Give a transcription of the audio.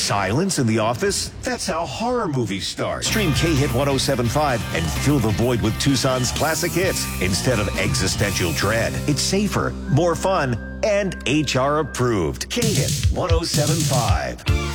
Silence in the office? That's how horror movies start. Stream K-Hit 1075 and fill the void with Tucson's classic hits instead of existential dread. It's safer, more fun, and HR approved. K-Hit 1075.